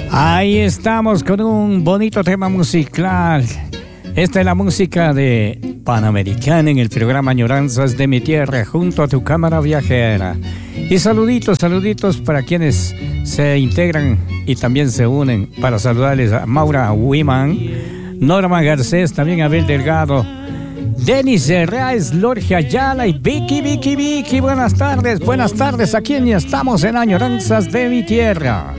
Ahí estamos con un bonito tema musical. Esta es la música de Panamericana en el programa Añoranzas de mi Tierra, junto a tu cámara viajera. Y saluditos para quienes se integran y también se unen, para saludarles a Maura Wiman, Norma Garcés, también Abel Delgado, Denis Herráez, Lorgia Ayala y Vicky. Buenas tardes, aquí estamos en Añoranzas de mi Tierra.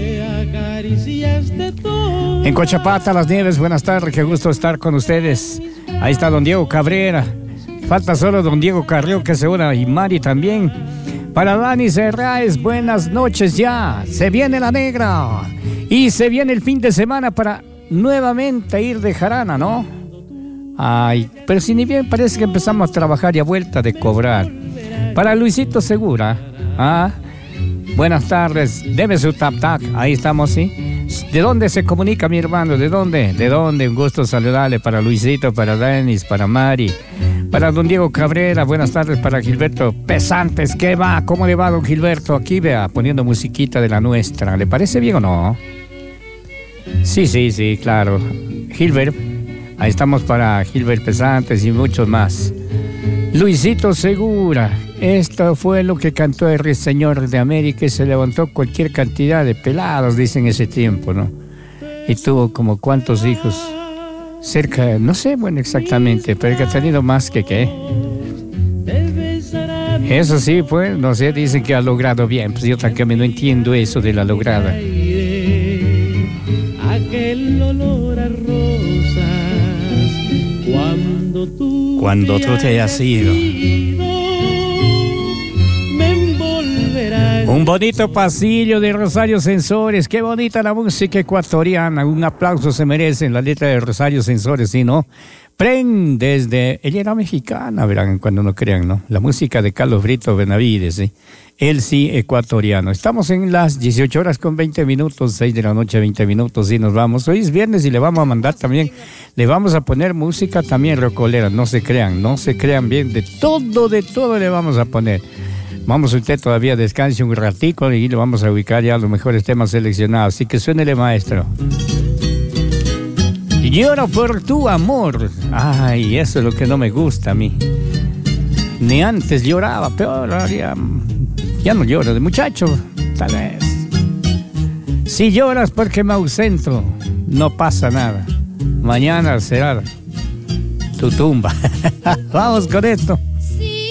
En Cochapata, Las Nieves, buenas tardes, qué gusto estar con ustedes. Ahí está don Diego Cabrera, falta solo don Diego Carrió que se una, y Mari también. Para Dani Herráez, buenas noches ya, se viene la negra y se viene el fin de semana para nuevamente ir de jarana, ¿no? Ay, pero si ni bien parece que empezamos a trabajar y a vuelta de cobrar. Para Luisito Segura, buenas tardes, debe su tap, ahí estamos, ¿sí? ¿De dónde se comunica mi hermano? ¿De dónde? Un gusto saludarle para Luisito, para Denis, para Mari, para don Diego Cabrera, buenas tardes para Gilberto Pesantes, ¿qué va? ¿Cómo le va don Gilberto? Aquí vea, poniendo musiquita de la nuestra, ¿le parece bien o no? Sí, claro. Gilbert, ahí estamos para Gilbert Pesantes y muchos más. Luisito Segura, esto fue lo que cantó el Rey Señor de América y se levantó cualquier cantidad de pelados, dicen ese tiempo, ¿no? Y tuvo como cuántos hijos, cerca, no sé, bueno, exactamente, pero que ha tenido más que qué. Eso sí, pues, no sé, dicen que ha logrado bien, pues yo también no entiendo eso de la lograda. Aquel olor a rosas cuando tú te hayas ido. Un bonito pasillo de Rosario Sensores. Qué bonita la música ecuatoriana. Un aplauso se merece en la letra de Rosario Sensores, ¿sí, no? Desde... Ella era mexicana, verán, cuando no crean, ¿no? La música de Carlos Brito Benavides, ¿sí? Él sí, ecuatoriano. Estamos en las 18 horas con 20 minutos, 6 de la noche, 20 minutos, y nos vamos. Hoy es viernes y le vamos a mandar también, le vamos a poner música también rocolera, no se crean bien, de todo le vamos a poner. Vamos, usted todavía descanse un ratico y le vamos a ubicar ya los mejores temas seleccionados, así que suénele, maestro. Lloro por tu amor. Ay, eso es lo que no me gusta a mí. Ni antes lloraba, peor, ya no lloro de muchacho, tal vez. Si lloras porque me ausento, no pasa nada. Mañana será tu tumba. Vamos con esto.